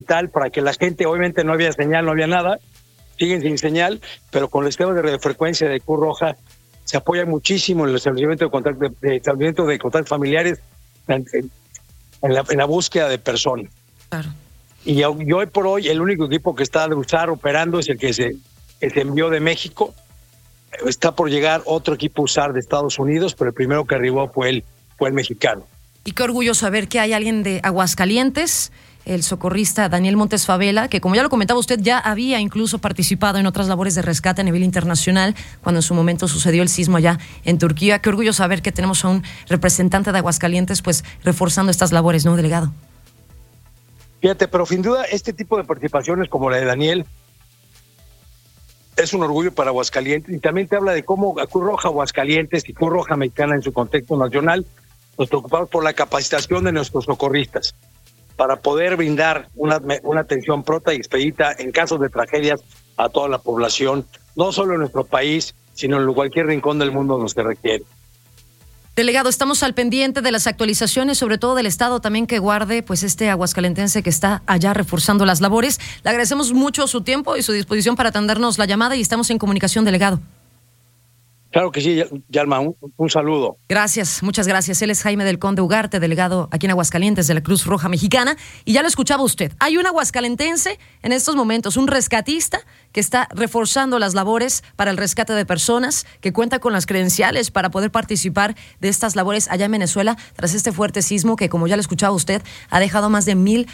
vital para que la gente, obviamente no había señal, no había nada, siguen sin señal, pero con el esquema de radiofrecuencia de Cruz Roja se apoya muchísimo en el establecimiento de contactos familiares en la búsqueda de personas. Claro. Y hoy por hoy el único equipo que está de usar operando es el que se envió de México. Está por llegar otro equipo USAR de Estados Unidos, pero el primero que arribó fue el mexicano. Y qué orgullo saber que hay alguien de Aguascalientes, el socorrista Daniel Montes Favela, que como ya lo comentaba usted, ya había incluso participado en otras labores de rescate a nivel internacional cuando en su momento sucedió el sismo allá en Turquía. Qué orgullo saber que tenemos a un representante de Aguascalientes pues reforzando estas labores, ¿no, delegado? Fíjate, pero sin duda este tipo de participaciones como la de Daniel es un orgullo para Aguascalientes, y también te habla de cómo Cruz Roja Aguascalientes y Cruz Roja Mexicana en su contexto nacional nos preocupamos por la capacitación de nuestros socorristas para poder brindar una atención pronta y expedita en casos de tragedias a toda la población, no solo en nuestro país, sino en cualquier rincón del mundo donde se requiere. Delegado, estamos al pendiente de las actualizaciones, sobre todo del estado también que guarde pues este aguascalentense que está allá reforzando las labores. Le agradecemos mucho su tiempo y su disposición para atendernos la llamada y estamos en comunicación, delegado. Claro que sí, Yalma, un saludo. Gracias, muchas gracias. Él es Jaime del Conde Ugarte, delegado aquí en Aguascalientes de la Cruz Roja Mexicana. Y ya lo escuchaba usted, hay un aguascalentense en estos momentos, un rescatista que está reforzando las labores para el rescate de personas, que cuenta con las credenciales para poder participar de estas labores allá en Venezuela tras este fuerte sismo que, como ya lo escuchaba usted, ha dejado más de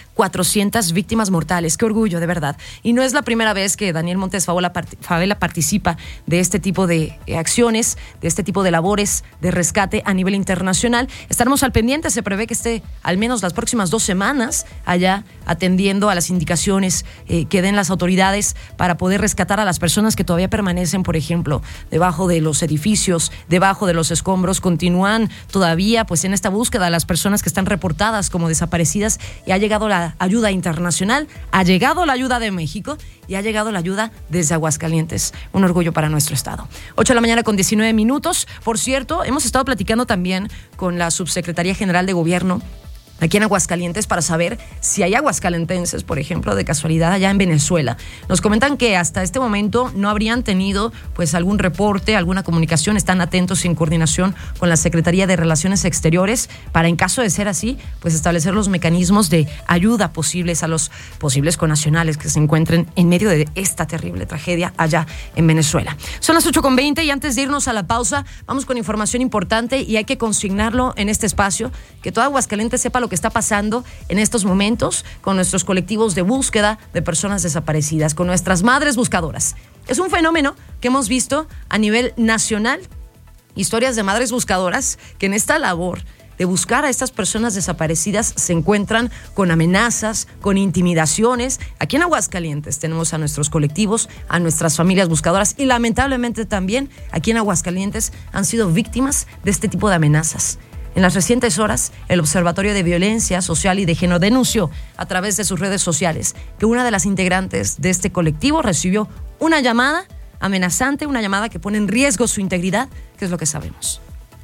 1,400 víctimas mortales. Qué orgullo, de verdad. Y no es la primera vez que Daniel Montes Favela participa de este tipo de acciones, de este tipo de labores de rescate a nivel internacional. Estaremos al pendiente, se prevé que esté al menos las próximas 2 semanas allá atendiendo a las indicaciones que den las autoridades para poder rescatar a las personas que todavía permanecen, por ejemplo, debajo de los edificios, debajo de los escombros. Continúan todavía pues en esta búsqueda a las personas que están reportadas como desaparecidas, y ha llegado la ayuda internacional, ha llegado la ayuda de México y ha llegado la ayuda desde Aguascalientes. Un orgullo para nuestro estado. 8:19 a.m. Por cierto, hemos estado platicando también con la Subsecretaría General de Gobierno aquí en Aguascalientes para saber si hay aguascalentenses, por ejemplo, de casualidad allá en Venezuela. Nos comentan que hasta este momento no habrían tenido pues algún reporte, alguna comunicación. Están atentos y en coordinación con la Secretaría de Relaciones Exteriores para, en caso de ser así, pues establecer los mecanismos de ayuda posibles a los posibles connacionales que se encuentren en medio de esta terrible tragedia allá en Venezuela. Son las 8:20 y antes de irnos a la pausa, vamos con información importante y hay que consignarlo en este espacio, que todo Aguascalientes sepa lo que está pasando en estos momentos con nuestros colectivos de búsqueda de personas desaparecidas, con nuestras madres buscadoras. Es un fenómeno que hemos visto a nivel nacional, historias de madres buscadoras que en esta labor de buscar a estas personas desaparecidas se encuentran con amenazas, con intimidaciones. Aquí en Aguascalientes tenemos a nuestros colectivos, a nuestras familias buscadoras, y lamentablemente también aquí en Aguascalientes han sido víctimas de este tipo de amenazas. En las recientes horas, el Observatorio de Violencia Social y de Género denunció a través de sus redes sociales que una de las integrantes de este colectivo recibió una llamada amenazante, una llamada que pone en riesgo su integridad, que es lo que sabemos.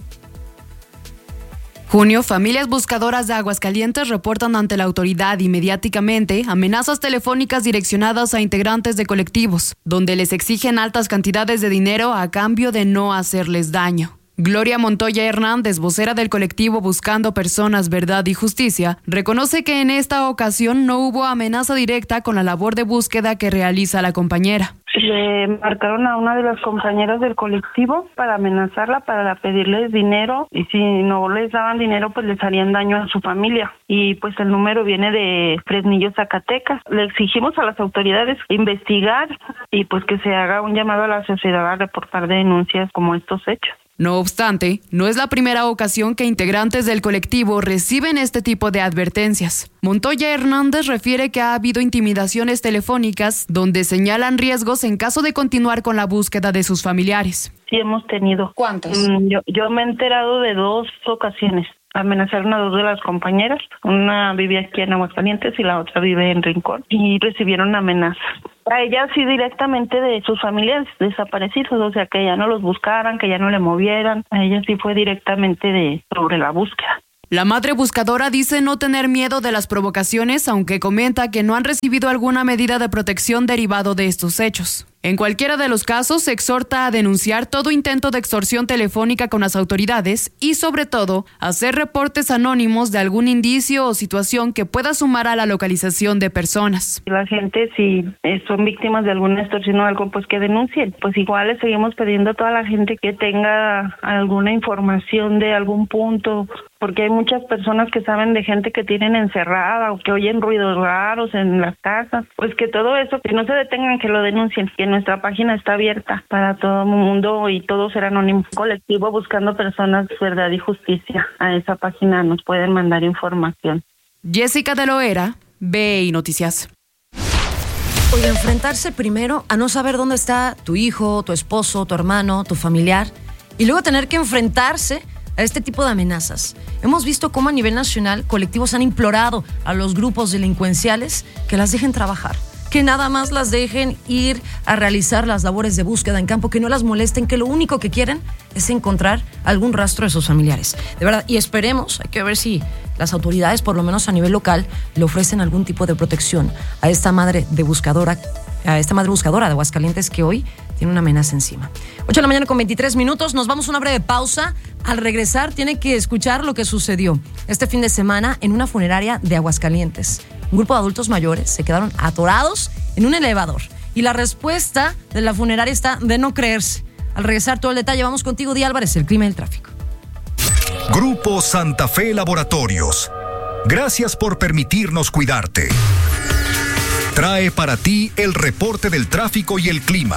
Junio, familias buscadoras de Aguascalientes reportan ante la autoridad y mediáticamente amenazas telefónicas direccionadas a integrantes de colectivos, donde les exigen altas cantidades de dinero a cambio de no hacerles daño. Gloria Montoya Hernández, vocera del colectivo Buscando Personas, Verdad y Justicia, reconoce que en esta ocasión no hubo amenaza directa con la labor de búsqueda que realiza la compañera. Le marcaron a una de las compañeras del colectivo para amenazarla, para pedirles dinero, y si no les daban dinero pues les harían daño a su familia. Y pues el número viene de Fresnillo, Zacatecas. Le exigimos a las autoridades investigar y pues que se haga un llamado a la sociedad a reportar denuncias como estos hechos. No obstante, no es la primera ocasión que integrantes del colectivo reciben este tipo de advertencias. Montoya Hernández refiere que ha habido intimidaciones telefónicas donde señalan riesgos en caso de continuar con la búsqueda de sus familiares. Sí, hemos tenido. ¿Cuántos? Yo me he enterado de 2 ocasiones. Amenazaron a 2 de las compañeras. Una vive aquí en Aguascalientes y la otra vive en Rincón. Y recibieron amenazas. A ella sí directamente de sus familiares desaparecidos, o sea, que ya no los buscaran, que ya no le movieran. A ella sí fue directamente sobre la búsqueda. La madre buscadora dice no tener miedo de las provocaciones, aunque comenta que no han recibido alguna medida de protección derivado de estos hechos. En cualquiera de los casos, se exhorta a denunciar todo intento de extorsión telefónica con las autoridades y, sobre todo, hacer reportes anónimos de algún indicio o situación que pueda sumar a la localización de personas. La gente, si son víctimas de alguna extorsión o algo, pues que denuncien. Pues igual le seguimos pidiendo a toda la gente que tenga alguna información de algún punto, porque hay muchas personas que saben de gente que tienen encerrada o que oyen ruidos raros en las casas. Pues que todo eso, que no se detengan, que lo denuncien, que nuestra página está abierta para todo el mundo y todo será anónimo. Colectivo Buscando Personas, Verdad y Justicia. A esa página nos pueden mandar información. Jessica de Loera, BI Noticias. Oye, enfrentarse primero a no saber dónde está tu hijo, tu esposo, tu hermano, tu familiar, y luego tener que enfrentarse a este tipo de amenazas. Hemos visto cómo a nivel nacional colectivos han implorado a los grupos delincuenciales que las dejen trabajar, que nada más las dejen ir a realizar las labores de búsqueda en campo, que no las molesten, que lo único que quieren es encontrar algún rastro de sus familiares. De verdad, y esperemos, hay que ver si las autoridades, por lo menos a nivel local, le ofrecen algún tipo de protección a esta madre buscadora de Aguascalientes que hoy tiene una amenaza encima. 8 de la mañana con 23 minutos, nos vamos a una breve pausa. Al regresar tiene que escuchar lo que sucedió este fin de semana en una funeraria de Aguascalientes. Un grupo de adultos mayores se quedaron atorados en un elevador y la respuesta de la funeraria está de no creerse. Al regresar todo el detalle, vamos contigo, Di Álvarez, el clima y el tráfico. Grupo Santa Fe Laboratorios. Gracias por permitirnos cuidarte. Trae para ti el reporte del tráfico y el clima.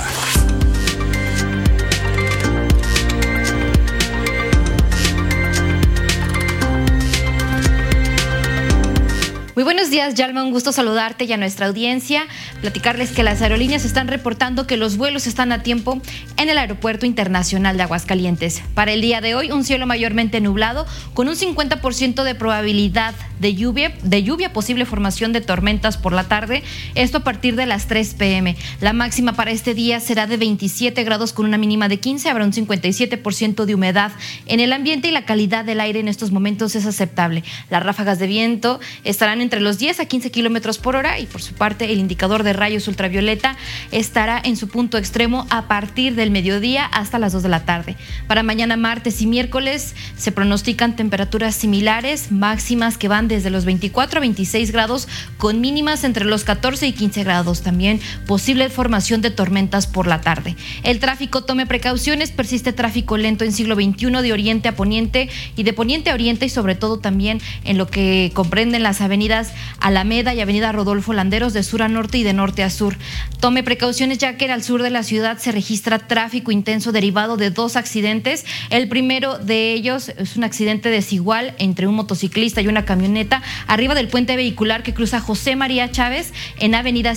Muy buenos días, Yalma, un gusto saludarte y a nuestra audiencia. Platicarles que las aerolíneas están reportando que los vuelos están a tiempo en el Aeropuerto Internacional de Aguascalientes. Para el día de hoy, un cielo mayormente nublado con un 50% de probabilidad de lluvia, posible formación de tormentas por la tarde, esto a partir de las 3 p.m. La máxima para este día será de 27 grados con una mínima de 15, habrá un 57% de humedad en el ambiente y la calidad del aire en estos momentos es aceptable. Las ráfagas de viento estarán entre los 10 a 15 kilómetros por hora y por su parte el indicador de rayos ultravioleta estará en su punto extremo a partir del mediodía hasta las 2 de la tarde. Para mañana martes y miércoles se pronostican temperaturas similares, máximas que van desde los 24 a 26 grados con mínimas entre los 14 y 15 grados. También posible formación de tormentas por la tarde. El tráfico, tome precauciones, persiste tráfico lento en siglo XXI de oriente a poniente y de poniente a oriente y sobre todo también en lo que comprenden las avenidas Alameda y Avenida Rodolfo Landeros de sur a norte y de norte a sur. Tome precauciones ya que al sur de la ciudad se registra tráfico intenso derivado de 2 accidentes. El primero de ellos es un accidente desigual entre un motociclista y una camioneta arriba del puente vehicular que cruza José María Chávez en Avenida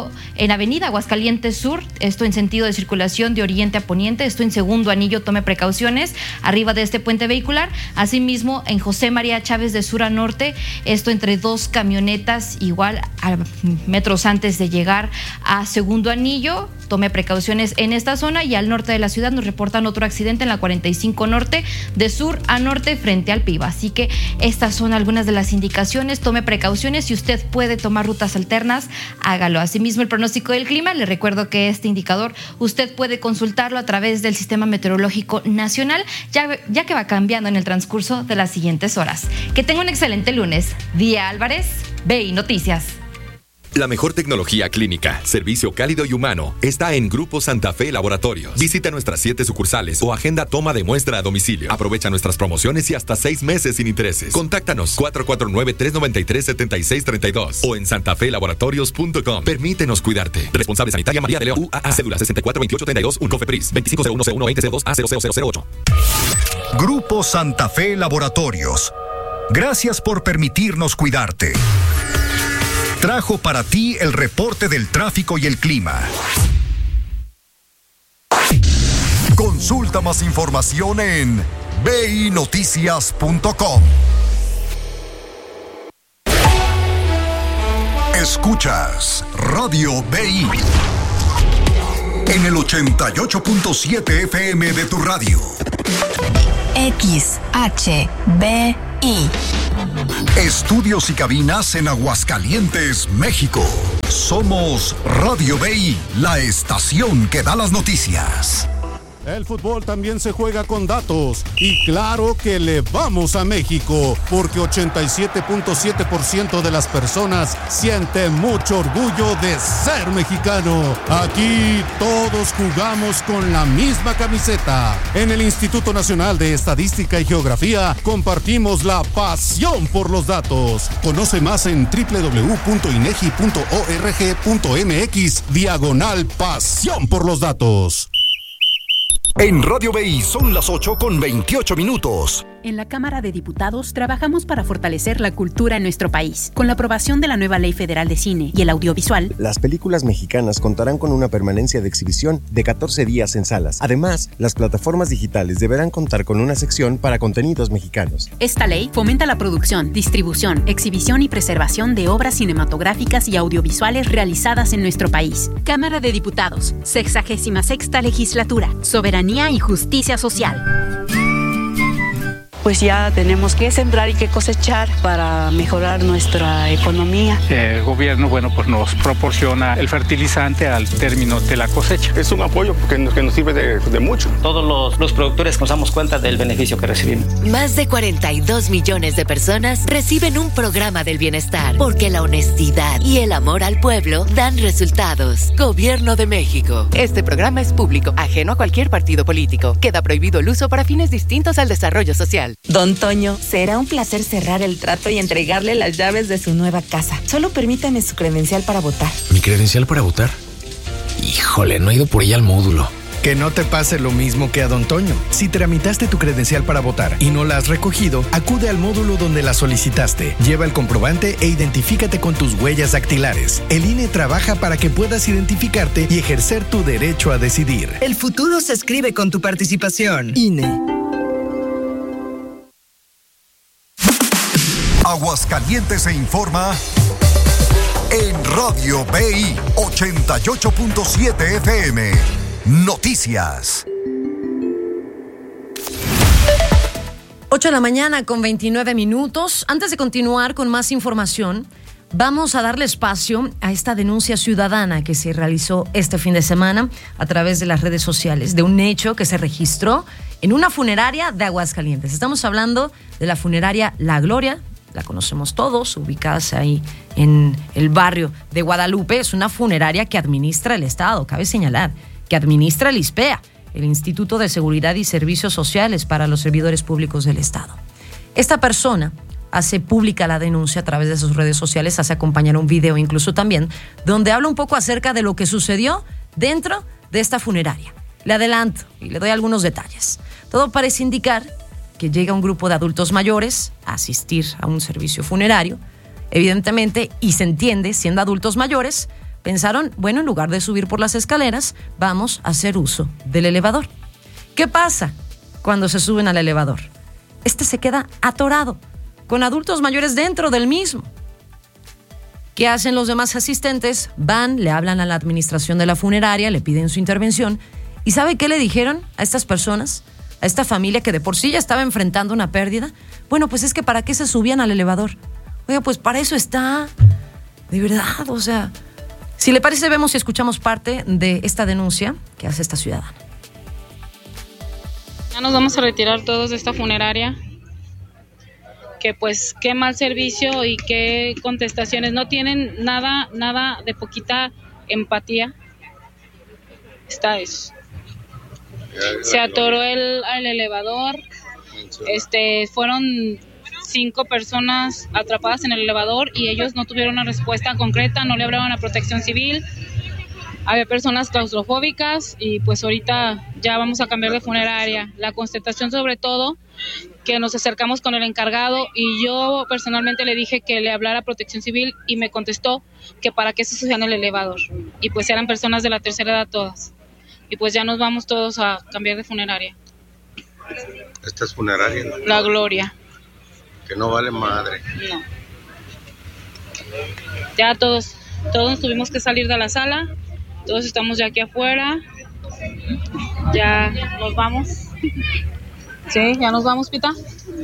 Aguascalientes Sur, esto en sentido de circulación de oriente a poniente, esto en segundo anillo, tome precauciones arriba de este puente vehicular. Asimismo en José María Chávez de sur a norte, esto entre 2 camionetas igual a metros antes de llegar a segundo anillo, tome precauciones en esta zona. Y al norte de la ciudad nos reportan otro accidente en la 45 norte de sur a norte frente al PIBA, así que estas son algunas de las indicaciones, tome precauciones. Si usted puede tomar rutas alternas, hágalo. Asimismo el pronóstico del clima, le recuerdo que este indicador usted puede consultarlo a través del Sistema Meteorológico Nacional, ya que va cambiando en el transcurso de las siguientes horas. Que tenga un excelente lunes. Di Álvarez, BI Noticias. La mejor tecnología clínica, servicio cálido y humano está en Grupo Santa Fe Laboratorios. Visita nuestras 7 sucursales o agenda toma de muestra a domicilio. Aprovecha nuestras promociones y hasta 6 meses sin intereses. Contáctanos 449-393-7632 o en santafelaboratorios.com. Permítenos cuidarte. Responsable sanitaria María de León, UAA, cédula 642832, COFEPRIS, 2501012002A0008. Grupo Santa Fe Laboratorios. Gracias por permitirnos cuidarte. Trajo para ti el reporte del tráfico y el clima. Consulta más información en binoticias.com. Escuchas Radio BI en el 88.7 FM de tu radio. Estudios y cabinas en Aguascalientes, México. Somos Radio BI, la estación que da las noticias. El fútbol también se juega con datos y claro que le vamos a México porque 87.7% de las personas sienten mucho orgullo de ser mexicano. Aquí todos jugamos con la misma camiseta. En el Instituto Nacional de Estadística y Geografía compartimos la pasión por los datos. Conoce más en www.inegi.org.mx/pasión por los datos. En Radio BI son las 8:28. En la Cámara de Diputados trabajamos para fortalecer la cultura en nuestro país. Con la aprobación de la nueva Ley Federal de Cine y el Audiovisual, las películas mexicanas contarán con una permanencia de exhibición de 14 días en salas. Además, las plataformas digitales deberán contar con una sección para contenidos mexicanos. Esta ley fomenta la producción, distribución, exhibición y preservación de obras cinematográficas y audiovisuales realizadas en nuestro país. Cámara de Diputados, 66ª Legislatura, Soberanía y Justicia Social. Pues ya tenemos que sembrar y que cosechar para mejorar nuestra economía. El gobierno, pues nos proporciona el fertilizante al término de la cosecha. Es un apoyo que nos sirve de mucho. Todos los productores nos damos cuenta del beneficio que recibimos. Más de 42 millones de personas reciben un programa del bienestar, porque la honestidad y el amor al pueblo dan resultados. Gobierno de México. Este programa es público, ajeno a cualquier partido político. Queda prohibido el uso para fines distintos al desarrollo social. Don Toño, será un placer cerrar el trato y entregarle las llaves de su nueva casa. Solo permítame su credencial para votar. ¿Mi credencial para votar? Híjole, no he ido por ella al módulo. Que no te pase lo mismo que a Don Toño. Si tramitaste tu credencial para votar y no la has recogido, acude al módulo donde la solicitaste. Lleva el comprobante e identifícate con tus huellas dactilares. El INE trabaja para que puedas identificarte y ejercer tu derecho a decidir. El futuro se escribe con tu participación. INE. Aguascalientes se informa en Radio BI 88.7 FM. Noticias. 8 de la mañana con 29 minutos. Antes de continuar con más información, vamos a darle espacio a esta denuncia ciudadana que se realizó este fin de semana a través de las redes sociales de un hecho que se registró en una funeraria de Aguascalientes. Estamos hablando de la funeraria La Gloria. La conocemos todos, ubicadas ahí en el barrio de Guadalupe. Es una funeraria que administra el Estado, cabe señalar, que administra el ISPEA, el Instituto de Seguridad y Servicios Sociales para los Servidores Públicos del Estado. Esta persona hace pública la denuncia a través de sus redes sociales, hace acompañar un video incluso también, donde habla un poco acerca de lo que sucedió dentro de esta funeraria. Le adelanto y le doy algunos detalles. Todo parece indicar que llega un grupo de adultos mayores a asistir a un servicio funerario, evidentemente, y se entiende, siendo adultos mayores, pensaron, bueno, en lugar de subir por las escaleras, vamos a hacer uso del elevador. ¿Qué pasa cuando se suben al elevador? Este se queda atorado, con adultos mayores dentro del mismo. ¿Qué hacen los demás asistentes? Van, le hablan a la administración de la funeraria, le piden su intervención, ¿y sabe qué le dijeron a estas personas? A esta familia que de por sí ya estaba enfrentando una pérdida. Bueno, pues es que ¿para qué se subían al elevador? Oiga, pues para eso está. De verdad, o sea. Si le parece, vemos y escuchamos parte de esta denuncia que hace esta ciudadana. Ya nos vamos a retirar todos de esta funeraria. Que pues qué mal servicio y qué contestaciones. No tienen nada de poquita empatía. Está eso. Se atoró el elevador, fueron 5 personas atrapadas en el elevador y ellos no tuvieron una respuesta concreta, no le hablaron a Protección Civil, había personas claustrofóbicas y pues ahorita ya vamos a cambiar de funeraria. La constatación sobre todo, que nos acercamos con el encargado y yo personalmente le dije que le hablara a Protección Civil y me contestó que para qué se subían el elevador y pues eran personas de la tercera edad todas. Y pues ya nos vamos todos a cambiar de funeraria. ¿Esta es funeraria? La Gloria. Que no vale madre. No. Ya todos tuvimos que salir de la sala. Todos estamos ya aquí afuera. Ya nos vamos. Sí, ya nos vamos, Pita.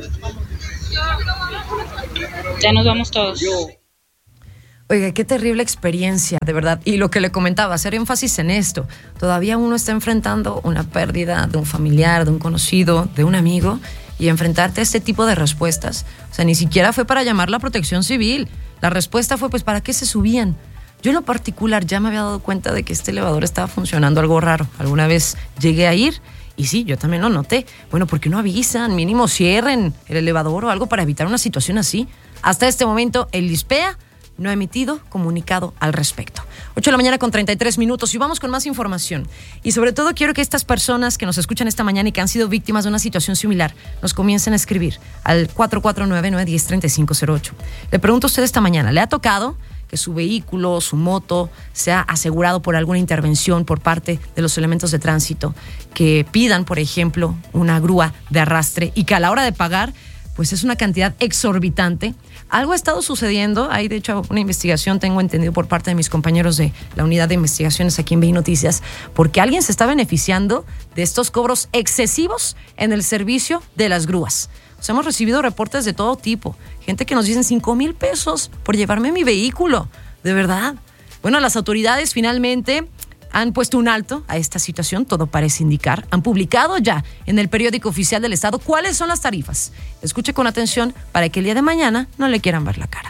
Ya nos vamos todos. Oiga, qué terrible experiencia, de verdad. Y lo que le comentaba, hacer énfasis en esto. Todavía uno está enfrentando una pérdida de un familiar, de un conocido, de un amigo, y enfrentarte a este tipo de respuestas. O sea, ni siquiera fue para llamar la protección civil. La respuesta fue, pues, ¿para qué se subían? Yo en lo particular ya me había dado cuenta de que este elevador estaba funcionando algo raro. Alguna vez llegué a ir y sí, yo también lo noté. Bueno, ¿por qué no avisan? Mínimo cierren el elevador o algo para evitar una situación así. Hasta este momento, el ISPEA no ha emitido comunicado al respecto. 8 de la mañana con 33 minutos y vamos con más información. Y sobre todo quiero que estas personas que nos escuchan esta mañana y que han sido víctimas de una situación similar nos comiencen a escribir al 449-910-3508. Le pregunto a usted esta mañana, ¿le ha tocado que su vehículo, su moto, sea asegurado por alguna intervención por parte de los elementos de tránsito, que pidan, por ejemplo, una grúa de arrastre y que a la hora de pagar, pues es una cantidad exorbitante? Algo ha estado sucediendo, hay de hecho una investigación, tengo entendido por parte de mis compañeros de la unidad de investigaciones aquí en BI Noticias, porque alguien se está beneficiando de estos cobros excesivos en el servicio de las grúas. O sea, hemos recibido reportes de todo tipo, gente que nos dicen 5,000 pesos por llevarme mi vehículo, de verdad. Bueno, las autoridades finalmente han puesto un alto a esta situación, todo parece indicar. Han publicado ya en el periódico oficial del Estado cuáles son las tarifas. Escuche con atención para que el día de mañana no le quieran ver la cara.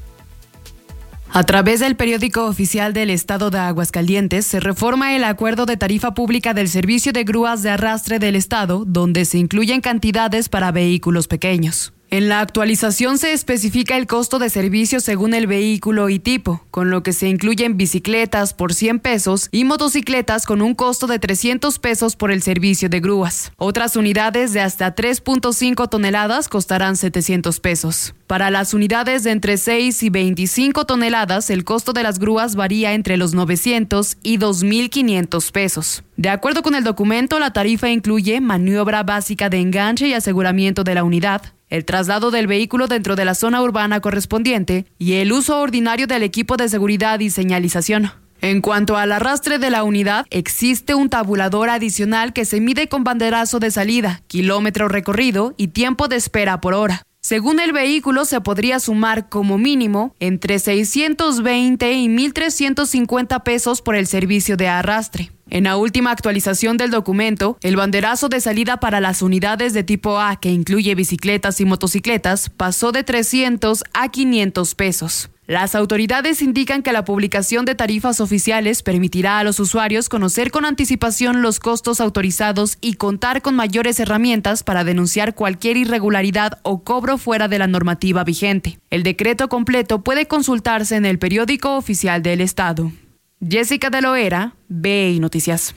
A través del periódico oficial del Estado de Aguascalientes se reforma el acuerdo de tarifa pública del servicio de grúas de arrastre del Estado, donde se incluyen cantidades para vehículos pequeños. En la actualización se especifica el costo de servicio según el vehículo y tipo, con lo que se incluyen bicicletas por 100 pesos y motocicletas con un costo de 300 pesos por el servicio de grúas. Otras unidades de hasta 3.5 toneladas costarán 700 pesos. Para las unidades de entre 6 y 25 toneladas, el costo de las grúas varía entre los 900 y 2.500 pesos. De acuerdo con el documento, la tarifa incluye maniobra básica de enganche y aseguramiento de la unidad, el traslado del vehículo dentro de la zona urbana correspondiente y el uso ordinario del equipo de seguridad y señalización. En cuanto al arrastre de la unidad, existe un tabulador adicional que se mide con banderazo de salida, kilómetro recorrido y tiempo de espera por hora. Según el vehículo, se podría sumar como mínimo entre 620 y 1.350 pesos por el servicio de arrastre. En la última actualización del documento, el banderazo de salida para las unidades de tipo A, que incluye bicicletas y motocicletas, pasó de 300 a 500 pesos. Las autoridades indican que la publicación de tarifas oficiales permitirá a los usuarios conocer con anticipación los costos autorizados y contar con mayores herramientas para denunciar cualquier irregularidad o cobro fuera de la normativa vigente. El decreto completo puede consultarse en el periódico oficial del Estado. Jessica de Loera, BI Noticias.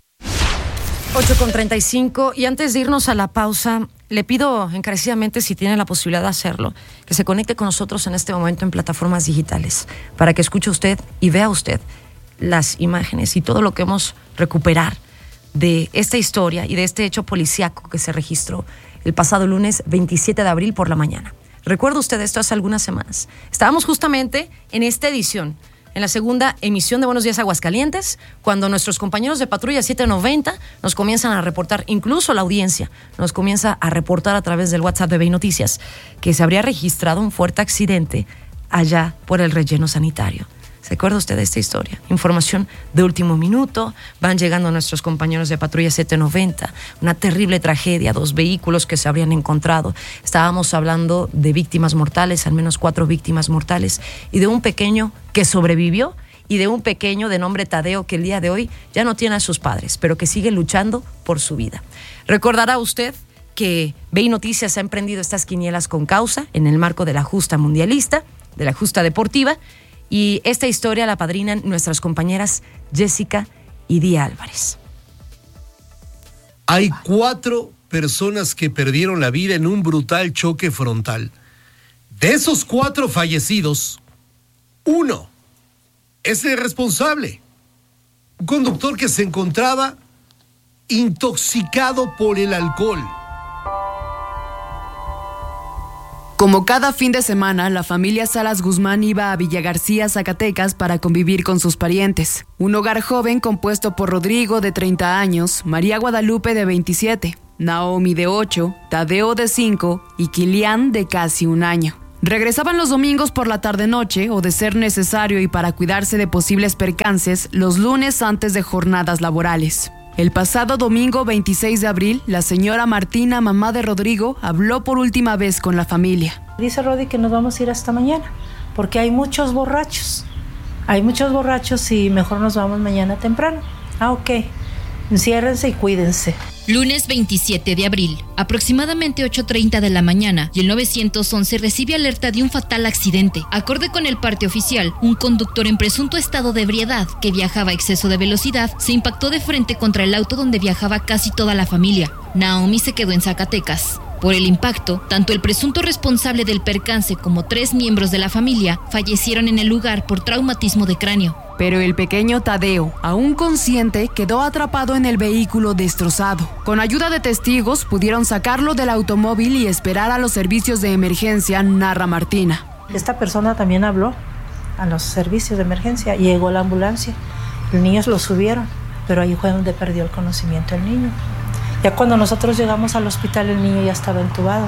8:35 y antes de irnos a la pausa, le pido encarecidamente, si tiene la posibilidad de hacerlo, que se conecte con nosotros en este momento en plataformas digitales para que escuche usted y vea usted las imágenes y todo lo que hemos recuperar de esta historia y de este hecho policíaco que se registró el pasado lunes 27 de abril por la mañana. ¿Recuerda usted esto hace algunas semanas? Estábamos justamente en esta edición, en la segunda emisión de Buenos Días Aguascalientes, cuando nuestros compañeros de Patrulla 790 nos comienzan a reportar, incluso la audiencia nos comienza a reportar a través del WhatsApp de BI Noticias, que se habría registrado un fuerte accidente allá por el relleno sanitario. ¿Se acuerda usted de esta historia? Información de último minuto, van llegando nuestros compañeros de Patrulla 790, una terrible tragedia, 2 vehículos que se habrían encontrado. Estábamos hablando de víctimas mortales, al menos 4 víctimas mortales, y de un pequeño que sobrevivió, y de un pequeño de nombre Tadeo que el día de hoy ya no tiene a sus padres, pero que sigue luchando por su vida. Recordará usted que BI Noticias ha emprendido estas quinielas con causa en el marco de la justa mundialista, de la justa deportiva, y esta historia la padrinan nuestras compañeras Jessica y Día Álvarez. Hay 4 personas que perdieron la vida en un brutal choque frontal. De esos 4 fallecidos, 1 es el responsable. Un conductor que se encontraba intoxicado por el alcohol. Como cada fin de semana, la familia Salas Guzmán iba a Villa García, Zacatecas, para convivir con sus parientes. Un hogar joven compuesto por Rodrigo, de 30 años, María Guadalupe, de 27, Naomi de 8, Tadeo de 5 y Kilian de casi 1 año. Regresaban los domingos por la tarde-noche o, de ser necesario y para cuidarse de posibles percances, los lunes antes de jornadas laborales. El pasado domingo 26 de abril, la señora Martina, mamá de Rodrigo, habló por última vez con la familia. Dice Rodi que nos vamos a ir hasta mañana, porque hay muchos borrachos. Hay muchos borrachos y mejor nos vamos mañana temprano. Ok, enciérrense y cuídense. Lunes 27 de abril, aproximadamente 8:30 de la mañana, y el 911 recibe alerta de un fatal accidente. Acorde con el parte oficial, un conductor en presunto estado de ebriedad que viajaba a exceso de velocidad se impactó de frente contra el auto donde viajaba casi toda la familia. Naomi se quedó en Zacatecas. Por el impacto, tanto el presunto responsable del percance como 3 miembros de la familia fallecieron en el lugar por traumatismo de cráneo. Pero el pequeño Tadeo, aún consciente, quedó atrapado en el vehículo destrozado. Con ayuda de testigos, pudieron sacarlo del automóvil y esperar a los servicios de emergencia, narra Martina. Esta persona también habló a los servicios de emergencia. Llegó la ambulancia. Los niños lo subieron, pero ahí fue donde perdió el conocimiento el niño. Ya cuando nosotros llegamos al hospital, el niño ya estaba entubado.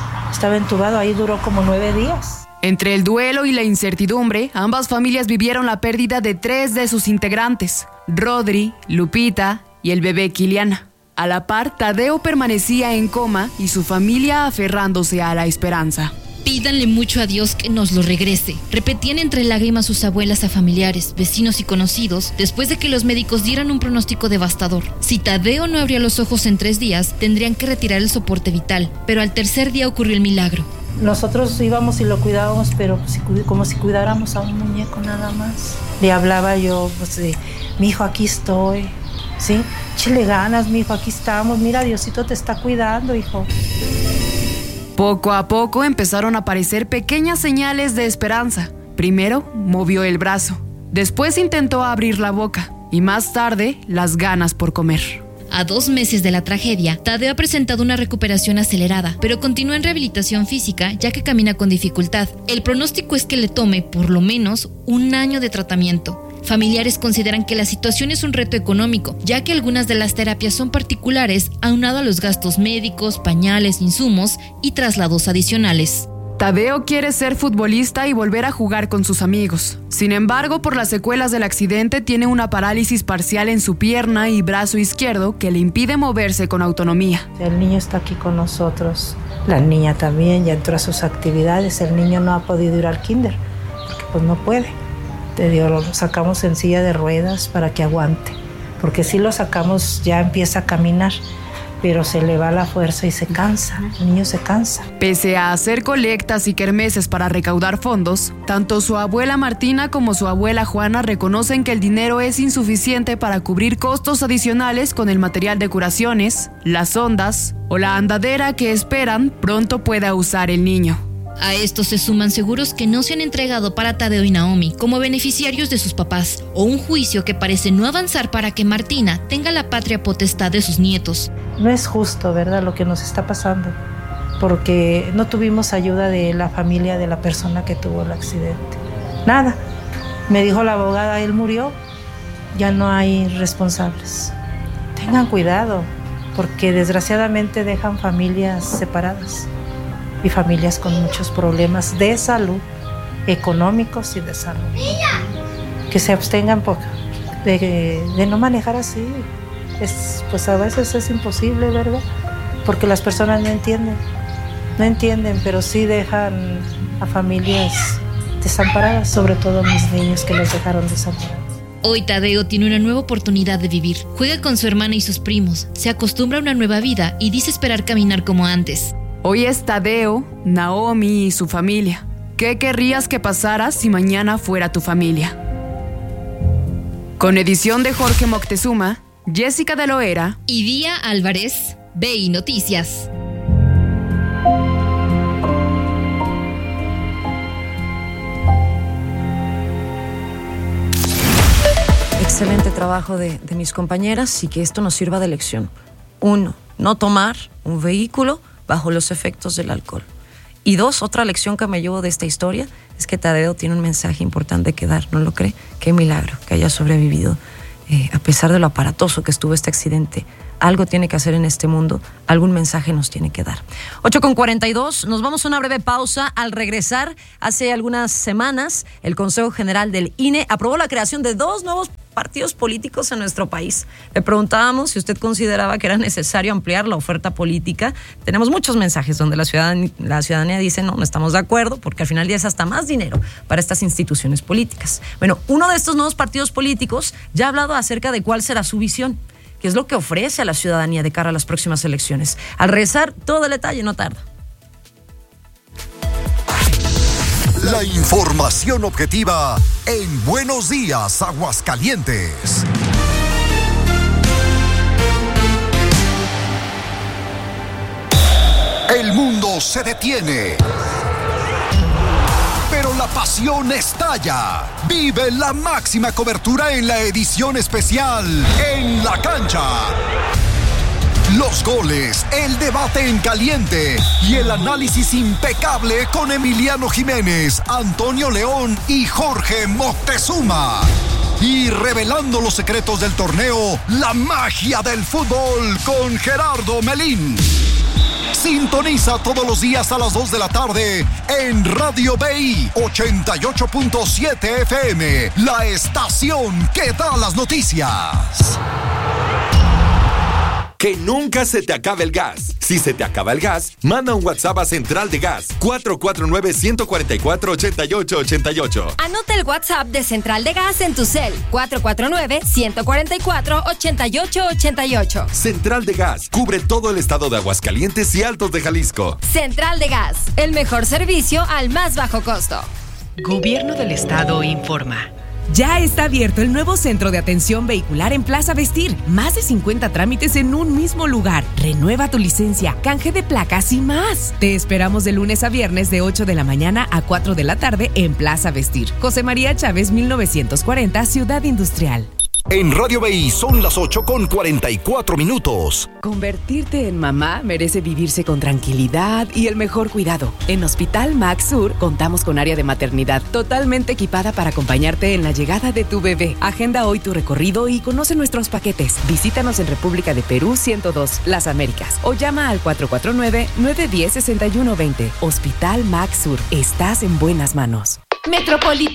Ahí duró como 9 días. Entre el duelo y la incertidumbre, ambas familias vivieron la pérdida de 3 de sus integrantes, Rodri, Lupita y el bebé Kilian. A la par, Tadeo permanecía en coma y su familia aferrándose a la esperanza. Pídanle mucho a Dios que nos lo regrese, repetían entre lágrimas sus abuelas a familiares, vecinos y conocidos, después de que los médicos dieran un pronóstico devastador. Si Tadeo no abría los ojos en 3 días, tendrían que retirar el soporte vital, pero al tercer día ocurrió el milagro. Nosotros íbamos y lo cuidábamos, pero como si cuidáramos a un muñeco nada más. Le hablaba yo, mi hijo, aquí estoy, ¿sí? Échale ganas, mi hijo, aquí estamos, mira, Diosito te está cuidando, hijo. Poco a poco empezaron a aparecer pequeñas señales de esperanza. Primero, movió el brazo. Después intentó abrir la boca. Y más tarde, las ganas por comer. A 2 meses de la tragedia, Tadeo ha presentado una recuperación acelerada, pero continúa en rehabilitación física ya que camina con dificultad. El pronóstico es que le tome por lo menos 1 año de tratamiento. Familiares consideran que la situación es un reto económico, ya que algunas de las terapias son particulares, aunado a los gastos médicos, pañales, insumos y traslados adicionales. Tadeo quiere ser futbolista y volver a jugar con sus amigos. Sin embargo, por las secuelas del accidente, tiene una parálisis parcial en su pierna y brazo izquierdo que le impide moverse con autonomía. El niño está aquí con nosotros. La niña también ya entró a sus actividades. El niño no ha podido ir al kinder porque pues no puede. Lo sacamos en silla de ruedas para que aguante. Porque si lo sacamos ya empieza a caminar, pero se le va la fuerza y se cansa. El niño se cansa. Pese a hacer colectas y kermeses para recaudar fondos, tanto su abuela Martina como su abuela Juana reconocen que el dinero es insuficiente para cubrir costos adicionales con el material de curaciones, las sondas o la andadera que esperan pronto pueda usar el niño. A esto se suman seguros que no se han entregado para Tadeo y Naomi como beneficiarios de sus papás, o un juicio que parece no avanzar para que Martina tenga la patria potestad de sus nietos. No es justo, ¿verdad?, lo que nos está pasando, porque no tuvimos ayuda de la familia de la persona que tuvo el accidente. Nada. Me dijo la abogada, él murió, ya no hay responsables. Tengan cuidado, porque desgraciadamente dejan familias separadas. Y familias con muchos problemas de salud, económicos y de salud. Que se abstengan de no manejar así. Pues a veces es imposible, ¿verdad? Porque las personas no entienden, pero sí dejan a familias desamparadas, sobre todo mis niños que los dejaron desamparados. Hoy Tadeo tiene una nueva oportunidad de vivir. Juega con su hermana y sus primos, se acostumbra a una nueva vida y dice esperar caminar como antes. Hoy es Tadeo, Naomi y su familia. ¿Qué querrías que pasara si mañana fuera tu familia? Con edición de Jorge Moctezuma, Jessica de Loera y Día Álvarez, BI Noticias. Excelente trabajo de mis compañeras y que esto nos sirva de lección. 1, no tomar un vehículo bajo los efectos del alcohol. Y 2, otra lección que me llevo de esta historia es que Tadeo tiene un mensaje importante que dar, ¿no lo cree? Qué milagro que haya sobrevivido. a pesar de lo aparatoso que estuvo este accidente, algo tiene que hacer en este mundo, algún mensaje nos tiene que dar. 8:42, nos vamos a una breve pausa. Al regresar, hace algunas semanas, el Consejo General del INE aprobó la creación de 2 nuevos partidos políticos en nuestro país. Le preguntábamos si usted consideraba que era necesario ampliar la oferta política. Tenemos muchos mensajes donde la ciudadanía dice no estamos de acuerdo, porque al final ya es hasta más dinero para estas instituciones políticas. Bueno, uno de estos nuevos partidos políticos ya ha hablado acerca de cuál será su visión, qué es lo que ofrece a la ciudadanía de cara a las próximas elecciones. Al regresar, todo el detalle, no tarda. La información objetiva en Buenos Días, Aguascalientes. El mundo se detiene, pero la pasión estalla. Vive la máxima cobertura en la edición especial En la Cancha. Los goles, el debate en caliente y el análisis impecable con Emiliano Jiménez, Antonio León y Jorge Moctezuma. Y revelando los secretos del torneo, la magia del fútbol con Gerardo Melín. Sintoniza todos los días a las 2 de la tarde en Radio BI 88.7 FM, la estación que da las noticias. Que nunca se te acabe el gas. Si se te acaba el gas, manda un WhatsApp a Central de Gas 449-144-8888. Anota el WhatsApp de Central de Gas en tu cel, 449-144-8888. Central de Gas cubre todo el estado de Aguascalientes y Altos de Jalisco. Central de Gas, el mejor servicio al más bajo costo. Gobierno del Estado informa. Ya está abierto el nuevo centro de atención vehicular en Plaza Vestir. Más de 50 trámites en un mismo lugar. Renueva tu licencia, canje de placas y más. Te esperamos de lunes a viernes de 8 de la mañana a 4 de la tarde en Plaza Vestir. José María Chávez, 1940, Ciudad Industrial. En Radio BI son las 8:44. Convertirte en mamá merece vivirse con tranquilidad y el mejor cuidado. En Hospital Max Sur contamos con área de maternidad totalmente equipada para acompañarte en la llegada de tu bebé. Agenda hoy tu recorrido y conoce nuestros paquetes. Visítanos en República de Perú 102, Las Américas, o llama al 449-910-6120. Hospital Max Sur. Estás en buenas manos. Metropolitana